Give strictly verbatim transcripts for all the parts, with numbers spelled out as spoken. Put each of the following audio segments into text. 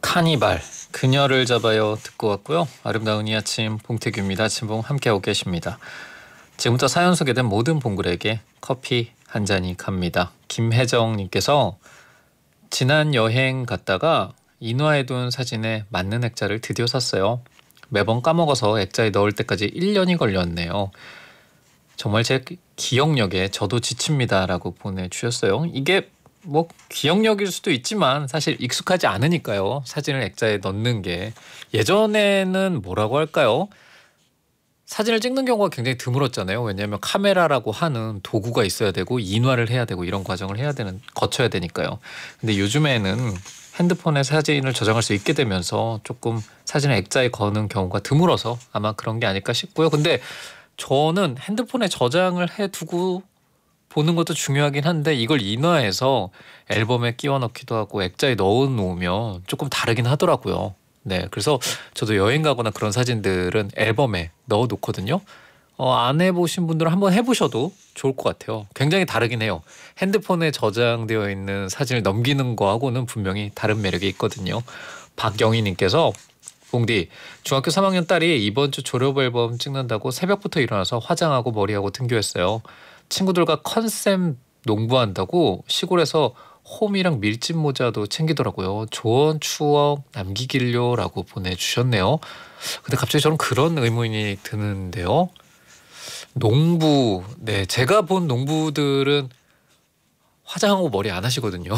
카니발 그녀를 잡아요 듣고 왔고요. 아름다운 이 아침 봉태규입니다. 진봉 함께하고 계십니다. 지금부터 사연 소개된 모든 봉글에게 커피 한 잔이 갑니다. 김혜정님께서 지난 여행 갔다가 인화해 둔 사진에 맞는 액자를 드디어 샀어요. 매번 까먹어서 액자에 넣을 때까지 일 년이 걸렸네요. 정말 제 기억력에 저도 지칩니다 라고 보내주셨어요. 이게 뭐 기억력일 수도 있지만 사실 익숙하지 않으니까요. 사진을 액자에 넣는 게 예전에는 뭐라고 할까요? 사진을 찍는 경우가 굉장히 드물었잖아요. 왜냐하면 카메라라고 하는 도구가 있어야 되고 인화를 해야 되고 이런 과정을 해야 되는 거쳐야 되니까요. 근데 요즘에는 핸드폰에 사진을 저장할 수 있게 되면서 조금 사진을 액자에 거는 경우가 드물어서 아마 그런 게 아닐까 싶고요. 근데 저는 핸드폰에 저장을 해두고 보는 것도 중요하긴 한데 이걸 인화해서 앨범에 끼워 넣기도 하고 액자에 넣어 놓으면 조금 다르긴 하더라고요. 네, 그래서 저도 여행 가거나 그런 사진들은 앨범에 넣어 놓거든요. 어, 안 해보신 분들은 한번 해보셔도 좋을 것 같아요. 굉장히 다르긴 해요. 핸드폰에 저장되어 있는 사진을 넘기는 거하고는 분명히 다른 매력이 있거든요. 박영희님께서 봉디 중학교 삼 학년 딸이 이번 주 졸업 앨범 찍는다고 새벽부터 일어나서 화장하고 머리하고 등교했어요. 친구들과 컨셉 농부한다고 시골에서 홈이랑 밀짚 모자도 챙기더라고요. 좋은 추억 남기길요 라고 보내주셨네요. 근데 갑자기 저는 그런 의문이 드는데요. 농부, 네, 제가 본 농부들은 화장하고 머리 안 하시거든요.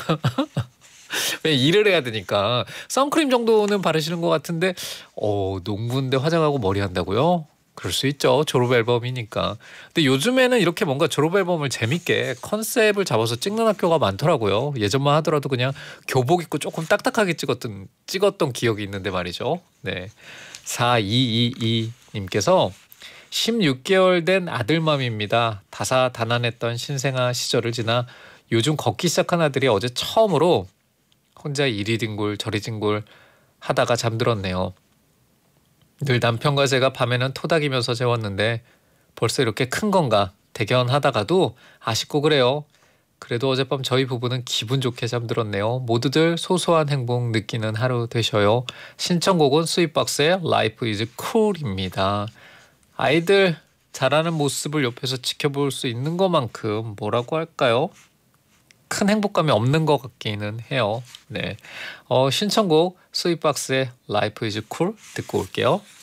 왜 일을 해야 되니까 선크림 정도는 바르시는 것 같은데 어, 농부인데 화장하고 머리 한다고요? 그럴 수 있죠. 졸업 앨범이니까. 근데 요즘에는 이렇게 뭔가 졸업 앨범을 재밌게 컨셉을 잡아서 찍는 학교가 많더라고요. 예전만 하더라도 그냥 교복 입고 조금 딱딱하게 찍었던 찍었던 기억이 있는데 말이죠. 네. 사이이이님께서 십육 개월 된 아들맘입니다. 다사다난했던 신생아 시절을 지나 요즘 걷기 시작한 아들이 어제 처음으로 혼자 이리 뒹굴 저리 뒹굴 하다가 잠들었네요. 늘 남편과 제가 밤에는 토닥이면서 재웠는데 벌써 이렇게 큰 건가 대견하다가도 아쉽고 그래요. 그래도 어젯밤 저희 부부는 기분 좋게 잠들었네요. 모두들 소소한 행복 느끼는 하루 되셔요. 신청곡은 스윗박스의 Life is Cool입니다. 아이들 자라는 모습을 옆에서 지켜볼 수 있는 것만큼 뭐라고 할까요? 큰 행복감이 없는 것 같기는 해요. 네, 어, 신청곡 스윗박스의 Life is Cool 듣고 올게요.